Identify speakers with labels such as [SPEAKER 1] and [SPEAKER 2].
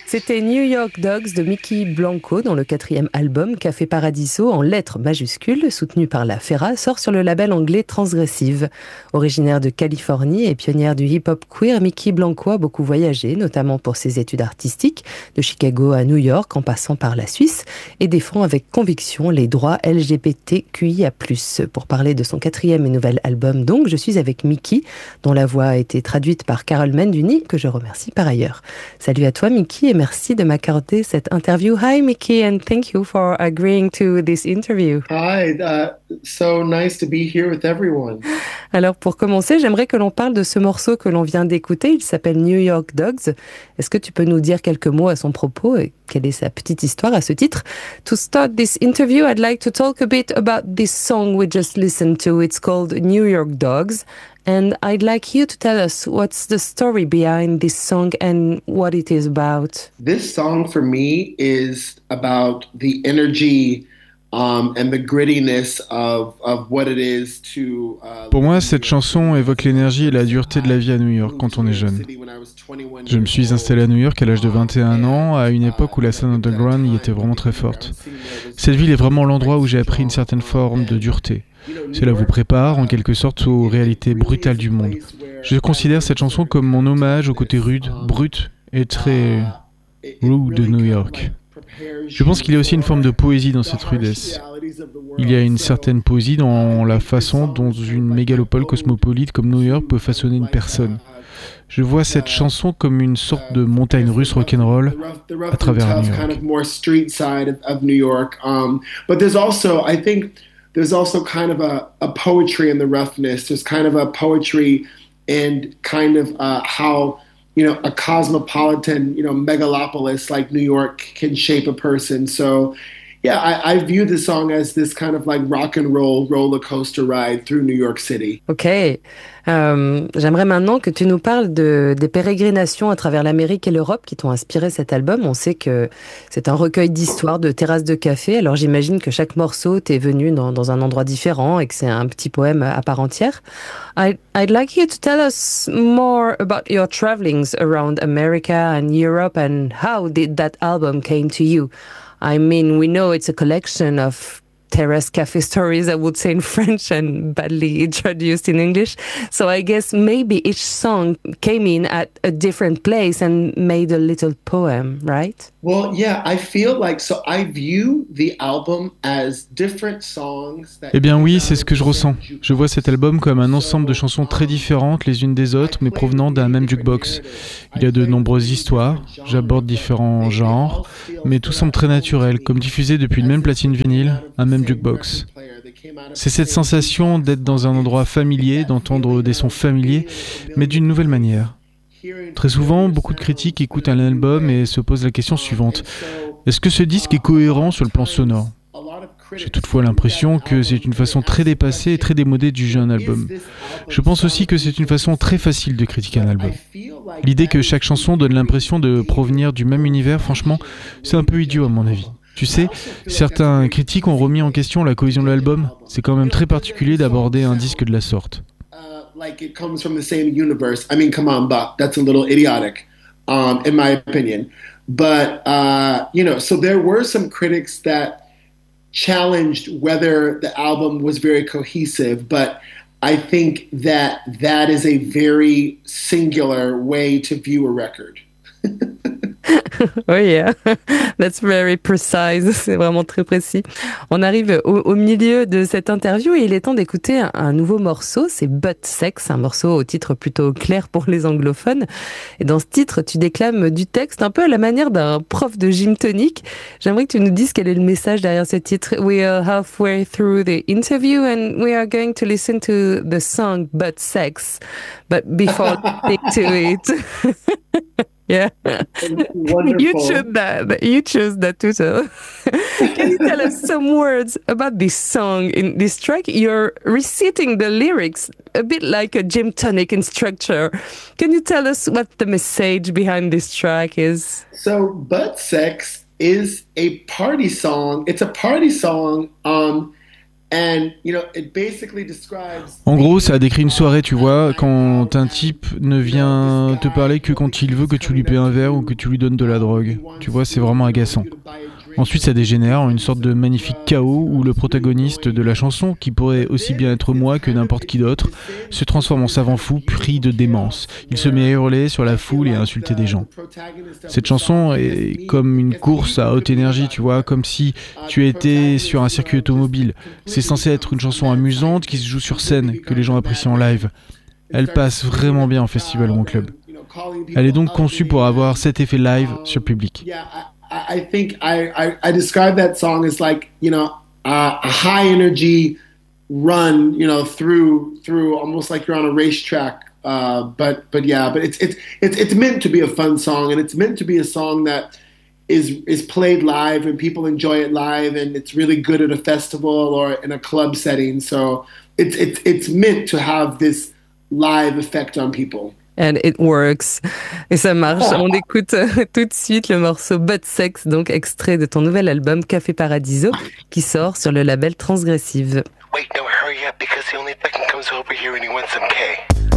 [SPEAKER 1] C'était New York Dogs de Mickey Blanco dont le quatrième album, Café Paradiso, en lettres majuscules, soutenu par la FERA, sort sur le label anglais Transgressive. Originaire de Californie et pionnière du hip-hop queer, Mickey Blanco a beaucoup voyagé, notamment pour ses études artistiques, de Chicago à New York en passant par la Suisse, et défend avec conviction les droits LGBTQIA+. Pour parler de son quatrième et nouvel album, donc, je suis avec Mickey, dont la voix a été traduite par Carole Menduni, que je remercie par ailleurs. Salut à toi, Mickey, et merci de m'accorder cette interview. Hi, Mickey, and thank you for agreeing to this interview.
[SPEAKER 2] Hi, so nice to be here with everyone.
[SPEAKER 1] Alors, pour commencer, j'aimerais que l'on parle de ce morceau que l'on vient d'écouter. Il s'appelle New York Dogs. Est-ce que tu peux nous dire quelques mots à son propos et quelle est sa petite histoire à ce titre? To start this interview, I'd like to talk a bit about this song we just listened to. It's called New York Dogs. And I'd like you to tell us what's the story behind this song and what it is about.
[SPEAKER 2] This song for me is about the energy and the grittiness of what it is to.
[SPEAKER 3] Pour moi, cette chanson évoque l'énergie et la dureté de la vie à New York quand on est jeune. Je me suis installé à New York à l'âge de 21 ans, à une époque où la scène underground y était vraiment très forte. Cette ville est vraiment l'endroit où j'ai appris une certaine forme de dureté. Cela vous prépare, en quelque sorte, aux réalités brutales du monde. Je considère cette chanson comme mon hommage au côté rude, brut et très rude de New York. Je pense qu'il y a aussi une forme de poésie dans cette rudesse. Il y a une certaine poésie dans la façon dont une mégalopole cosmopolite comme New York peut façonner une personne. Je vois cette chanson comme une sorte de montagne russe rock'n'roll à travers New York.
[SPEAKER 2] There's also kind of a poetry in the roughness. There's kind of a poetry and kind of how, a cosmopolitan, megalopolis like New York can shape a person. So, yeah, I view the song as this kind of like rock and roll roller coaster ride through New York City.
[SPEAKER 1] Ok. J'aimerais maintenant que tu nous parles des pérégrinations à travers l'Amérique et l'Europe qui t'ont inspiré cet album. On sait que c'est un recueil d'histoires de terrasses de café. Alors j'imagine que chaque morceau t'est venu dans un endroit différent et que c'est un petit poème à part entière. I'd like you to tell us more about your travelings around America and Europe and how did that album came to you. I mean, we know it's a collection of terrace cafe stories, I would say in French and badly introduced in English. So I guess maybe each song came in at a different place and made a little poem, right?
[SPEAKER 2] Well, yeah, I feel like, so I view the album as different songs that.
[SPEAKER 3] Eh bien oui, c'est ce que je ressens. Je vois cet album comme un ensemble de chansons très différentes les unes des autres, mais provenant d'un même jukebox. Il y a de nombreuses histoires, j'aborde différents genres, mais tout semble très naturel, comme diffusé depuis une même platine vinyle, un même jukebox. C'est cette sensation d'être dans un endroit familier, d'entendre des sons familiers, mais d'une nouvelle manière. Très souvent, beaucoup de critiques écoutent un album et se posent la question suivante. Est-ce que ce disque est cohérent sur le plan sonore ? J'ai toutefois l'impression que c'est une façon très dépassée et très démodée de juger un album. Je pense aussi que c'est une façon très facile de critiquer un album. L'idée que chaque chanson donne l'impression de provenir du même univers, franchement, c'est un peu idiot à mon avis. Tu sais, certains critiques ont remis en question la cohésion de l'album. C'est quand même très particulier d'aborder un disque de la sorte.
[SPEAKER 2] Like it comes from the same universe. I mean, come on, Buck. That's a little idiotic, in my opinion. But, so there were some critics that challenged whether the album was very cohesive, but I think that is a very singular way to view a record.
[SPEAKER 1] Oh yeah, that's very precise, c'est vraiment très précis. On arrive au milieu de cette interview et il est temps d'écouter un nouveau morceau, c'est Butt Sex, un morceau au titre plutôt clair pour les anglophones. Et dans ce titre, tu déclames du texte un peu à la manière d'un prof de gym tonic. J'aimerais que tu nous dises quel est le message derrière ce titre. We are halfway through the interview and we are going to listen to the song Butt Sex. But before listening to it... Yeah, you chose that too. So, can you tell us some words about this song in this track? You're reciting the lyrics a bit like a gym tonic instructor. Can you tell us what the message behind this track is?
[SPEAKER 2] So, Butt Sex is a party song. It's a party song
[SPEAKER 3] En gros, ça décrit une soirée, tu vois, quand un type ne vient te parler que quand il veut que tu lui paies un verre ou que tu lui donnes de la drogue. Tu vois, c'est vraiment agaçant. Ensuite, ça dégénère en une sorte de magnifique chaos où le protagoniste de la chanson, qui pourrait aussi bien être moi que n'importe qui d'autre, se transforme en savant fou pris de démence. Il se met à hurler sur la foule et à insulter des gens. Cette chanson est comme une course à haute énergie, tu vois, comme si tu étais sur un circuit automobile. C'est censé être une chanson amusante qui se joue sur scène, que les gens apprécient en live. Elle passe vraiment bien en festival ou en club. Elle est donc conçue pour avoir cet effet live sur le public.
[SPEAKER 2] I think I describe that song as like, a high energy run, through almost like you're on a racetrack. But it's meant to be a fun song, and it's meant to be a song that is played live and people enjoy it live, and it's really good at a festival or in a club setting. So it's meant to have this live effect on people.
[SPEAKER 1] And it works. Et ça marche. On écoute tout de suite le morceau Butt Sex, donc extrait de ton nouvel album Café Paradiso, qui sort sur le label Transgressive.
[SPEAKER 4] Wait, no, hurry up, because the only fucking comes over here when he wants some K.